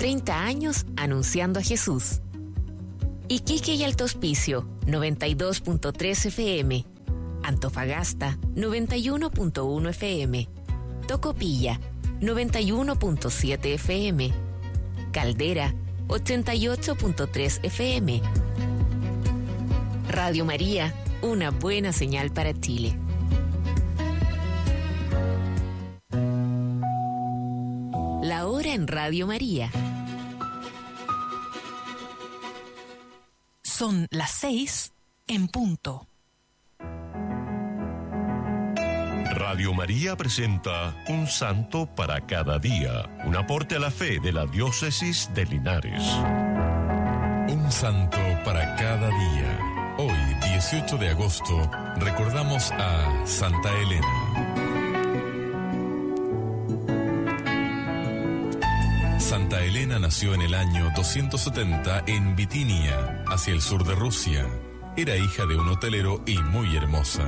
30 años anunciando a Jesús. Iquique y Alto Hospicio, 92.3 FM. Antofagasta, 91.1 FM. Tocopilla, 91.7 FM. Caldera, 88.3 FM. Radio María, una buena señal para Chile. La hora en Radio María. Son las 6 en punto. Radio María presenta Un Santo para cada día, un aporte a la fe de la Diócesis de Linares. Un Santo para cada día. Hoy, 18 de agosto, recordamos a Santa Elena. Santa Elena nació en el año 270 en Bitinia, hacia el sur de Rusia. Era hija de un hotelero y muy hermosa.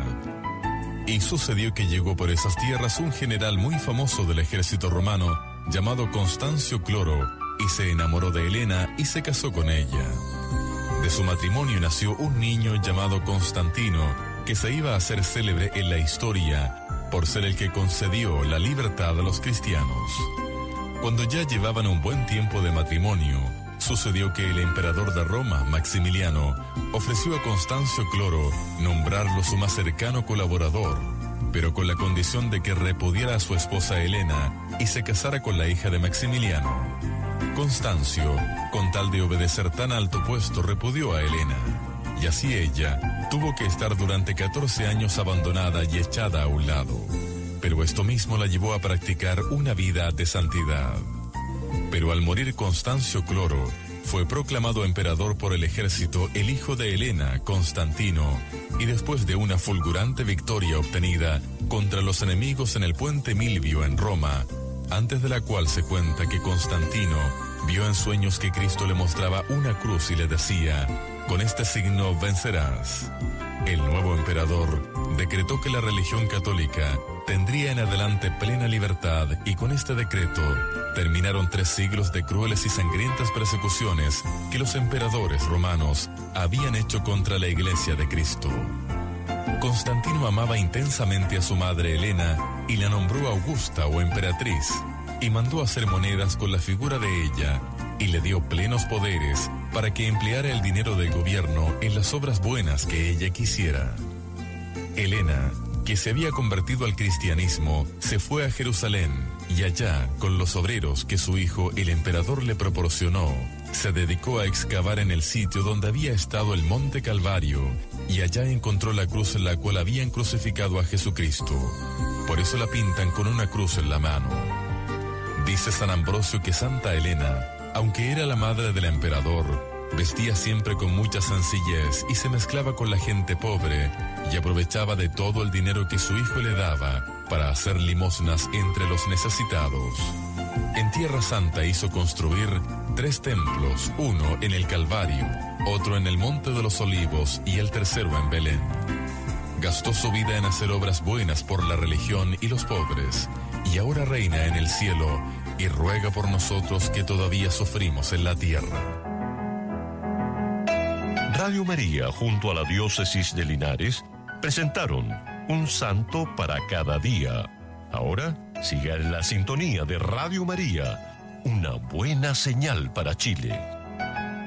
Y sucedió que llegó por esas tierras un general muy famoso del ejército romano, llamado Constancio Cloro, y se enamoró de Elena y se casó con ella. De su matrimonio nació un niño llamado Constantino, que se iba a hacer célebre en la historia por ser el que concedió la libertad a los cristianos. Cuando ya llevaban un buen tiempo de matrimonio, sucedió que el emperador de Roma, Maximiliano, ofreció a Constancio Cloro nombrarlo su más cercano colaborador, pero con la condición de que repudiara a su esposa Elena y se casara con la hija de Maximiliano. Constancio, con tal de obedecer tan alto puesto, repudió a Elena, y así ella tuvo que estar durante 14 años abandonada y echada a un lado. Pero esto mismo la llevó a practicar una vida de santidad. Pero al morir Constancio Cloro, fue proclamado emperador por el ejército el hijo de Elena, Constantino, y después de una fulgurante victoria obtenida contra los enemigos en el puente Milvio en Roma, antes de la cual se cuenta que Constantino vio en sueños que Cristo le mostraba una cruz y le decía: con este signo vencerás. El nuevo emperador decretó que la religión católica tendría en adelante plena libertad, y con este decreto terminaron 3 siglos de crueles y sangrientas persecuciones que los emperadores romanos habían hecho contra la Iglesia de Cristo. Constantino amaba intensamente a su madre Elena y la nombró Augusta o emperatriz, y mandó hacer monedas con la figura de ella, y le dio plenos poderes para que empleara el dinero del gobierno en las obras buenas que ella quisiera. Elena, que se había convertido al cristianismo, se fue a Jerusalén, y allá, con los obreros que su hijo el emperador le proporcionó, se dedicó a excavar en el sitio donde había estado el monte Calvario, y allá encontró la cruz en la cual habían crucificado a Jesucristo. Por eso la pintan con una cruz en la mano. Dice San Ambrosio que Santa Elena, aunque era la madre del emperador, vestía siempre con mucha sencillez y se mezclaba con la gente pobre y aprovechaba de todo el dinero que su hijo le daba para hacer limosnas entre los necesitados. En Tierra Santa hizo construir 3 templos, uno en el Calvario, otro en el Monte de los Olivos y el tercero en Belén. Gastó su vida en hacer obras buenas por la religión y los pobres, y ahora reina en el cielo y ruega por nosotros que todavía sufrimos en la tierra. Radio María, junto a la Diócesis de Linares, presentaron Un Santo para cada día. Ahora, siga en la sintonía de Radio María, una buena señal para Chile.